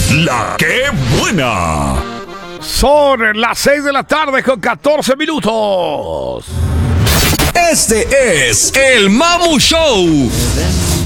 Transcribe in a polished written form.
La que buena. Son las 6 de la tarde con 14 minutos. Este es el Mamu Show.